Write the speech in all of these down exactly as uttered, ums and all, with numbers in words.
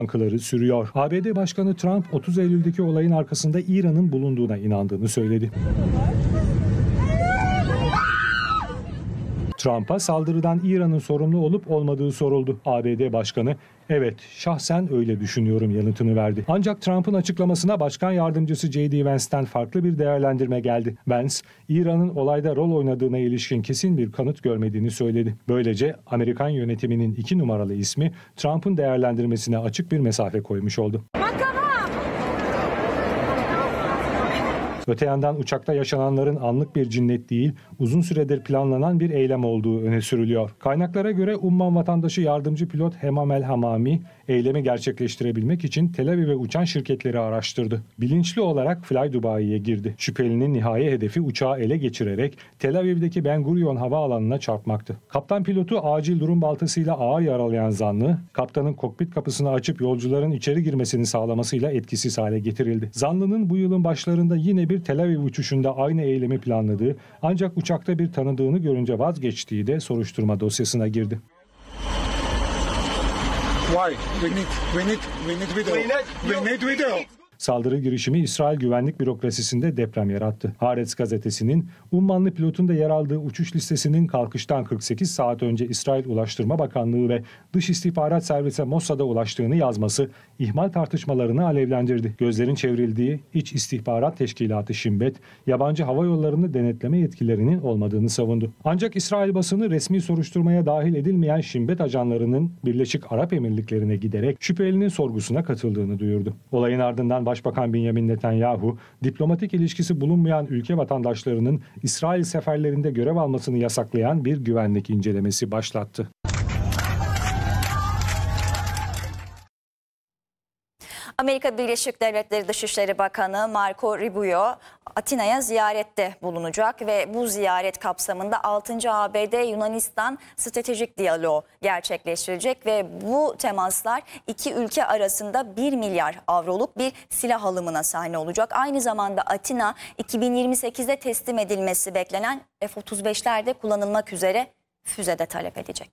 yankıları sürüyor. A B D Başkanı Trump otuz Eylül'deki olayın arkasında İran'ın bulunduğuna inandığını söyledi. Trump'a saldırıdan İran'ın sorumlu olup olmadığı soruldu. A B D Başkanı, "Evet, şahsen öyle düşünüyorum" yanıtını verdi. Ancak Trump'ın açıklamasına Başkan Yardımcısı J D Vance'ten farklı bir değerlendirme geldi. Vance, İran'ın olayda rol oynadığına ilişkin kesin bir kanıt görmediğini söyledi. Böylece Amerikan yönetiminin iki numaralı ismi Trump'ın değerlendirmesine açık bir mesafe koymuş oldu. Öte yandan uçakta yaşananların anlık bir cinnet değil, uzun süredir planlanan bir eylem olduğu öne sürülüyor. Kaynaklara göre Umman vatandaşı yardımcı pilot Hemam El Hamami, eylemi gerçekleştirebilmek için Tel Aviv'e uçan şirketleri araştırdı. Bilinçli olarak Fly Dubai'ye girdi. Şüphelinin nihai hedefi uçağı ele geçirerek Tel Aviv'deki Ben Gurion havaalanına çarpmaktı. Kaptan pilotu acil durum baltasıyla ağır yaralayan zanlı, kaptanın kokpit kapısını açıp yolcuların içeri girmesini sağlamasıyla etkisiz hale getirildi. Zanlının bu yılın başlarında yine bir Tel Aviv uçuşunda aynı eylemi planladığı, ancak uçakta bir tanıdığını görünce vazgeçtiği de soruşturma dosyasına girdi. Why? We need, we need, we need video. We need video. Saldırı girişimi İsrail güvenlik bürokrasisinde deprem yarattı. Haaretz gazetesinin Ummanlı pilotun da yer aldığı uçuş listesinin kalkıştan kırk sekiz saat önce İsrail Ulaştırma Bakanlığı ve Dış İstihbarat Servisi Mossad'a ulaştığını yazması ihmal tartışmalarını alevlendirdi. Gözlerin çevrildiği İç İstihbarat Teşkilatı Shin Bet, yabancı hava yollarını denetleme yetkilerinin olmadığını savundu. Ancak İsrail basını resmi soruşturmaya dahil edilmeyen Shin Bet ajanlarının Birleşik Arap Emirlikleri'ne giderek şüphelinin sorgusuna katıldığını duyurdu. Olayın ardından Başbakan Benjamin Netanyahu, diplomatik ilişkisi bulunmayan ülke vatandaşlarının İsrail seferlerinde görev almasını yasaklayan bir güvenlik incelemesi başlattı. Amerika Birleşik Devletleri Dışişleri Bakanı Marco Rubio Atina'ya ziyarette bulunacak ve bu ziyaret kapsamında altıncı A B D-Yunanistan stratejik diyaloğu gerçekleştirecek ve bu temaslar iki ülke arasında bir milyar avroluk bir silah alımına sahne olacak. Aynı zamanda Atina iki bin yirmi sekizde teslim edilmesi beklenen F otuz beşlerde kullanılmak üzere füze de talep edecek.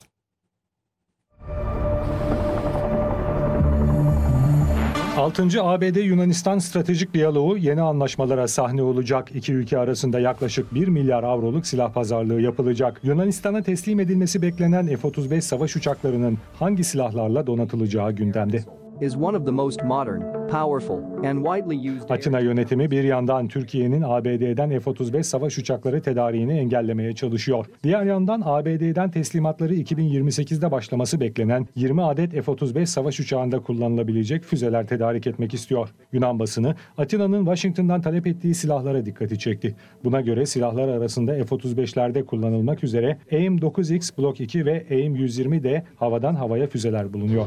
altıncı A B D-Yunanistan stratejik diyaloğu yeni anlaşmalara sahne olacak. İki ülke arasında yaklaşık bir milyar avroluk silah pazarlığı yapılacak. Yunanistan'a teslim edilmesi beklenen F otuz beş savaş uçaklarının hangi silahlarla donatılacağı gündemde. Atina yönetimi bir yandan Türkiye'nin A B D'den F otuz beş savaş uçakları tedariğini engellemeye çalışıyor. Diğer yandan A B D'den teslimatları iki bin yirmi sekizde başlaması beklenen yirmi adet F otuz beş savaş uçağında kullanılabilecek füzeler tedarik etmek istiyor. Yunan basını Atina'nın Washington'dan talep ettiği silahlara dikkati çekti. Buna göre silahlar arasında F otuz beşlerde kullanılmak üzere A I M dokuz X Block iki ve A I M yüz yirmi D havadan havaya füzeler bulunuyor.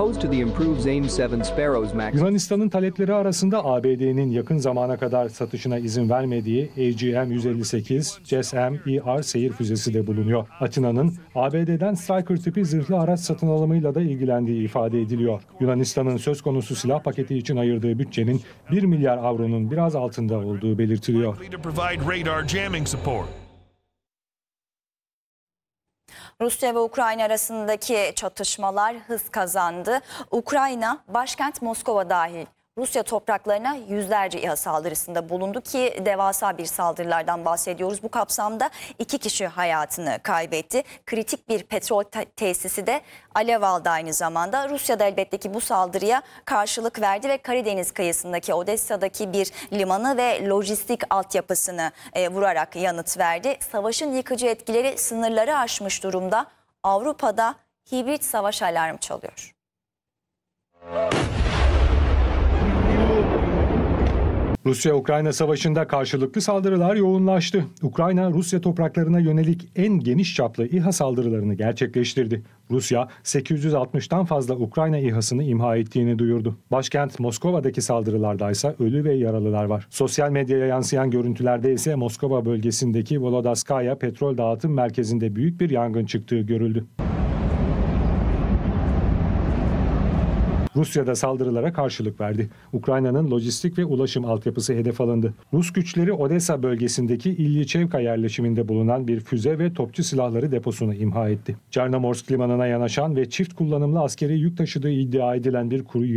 Yunanistan'ın talepleri arasında A B D'nin yakın zamana kadar satışına izin vermediği A G M yüz elli sekiz, C E S M E R seyir füzesi de bulunuyor. Atina'nın A B D'den Stryker tipi zırhlı araç satın alımıyla da ilgilendiği ifade ediliyor. Yunanistan'ın söz konusu silah paketi için ayırdığı bütçenin bir milyar avronun biraz altında olduğu belirtiliyor. Rusya ve Ukrayna arasındaki çatışmalar hız kazandı. Ukrayna, başkent Moskova dahil Rusya topraklarına yüzlerce İHA saldırısında bulundu ki devasa bir saldırılardan bahsediyoruz. Bu kapsamda iki kişi hayatını kaybetti. Kritik bir petrol tesisi de alev aldı aynı zamanda. Rusya da elbette ki bu saldırıya karşılık verdi ve Karadeniz kıyısındaki Odessa'daki bir limanı ve lojistik altyapısını e, vurarak yanıt verdi. Savaşın yıkıcı etkileri sınırları aşmış durumda. Avrupa'da hibrit savaş alarmı çalıyor. Rusya-Ukrayna savaşında karşılıklı saldırılar yoğunlaştı. Ukrayna, Rusya topraklarına yönelik en geniş çaplı İHA saldırılarını gerçekleştirdi. Rusya, sekiz yüz altmıştan fazla Ukrayna İHA'sını imha ettiğini duyurdu. Başkent Moskova'daki saldırılardaysa ölü ve yaralılar var. Sosyal medyaya yansıyan görüntülerde ise Moskova bölgesindeki Volodskaya petrol dağıtım merkezinde büyük bir yangın çıktığı görüldü. Rusya da saldırılara karşılık verdi. Ukrayna'nın lojistik ve ulaşım altyapısı hedef alındı. Rus güçleri Odessa bölgesindeki İlyiçevka yerleşiminde bulunan bir füze ve topçu silahları deposunu imha etti. Çernomorsk limanına yanaşan ve çift kullanımlı askeri yük taşıdığı iddia edilen bir kuru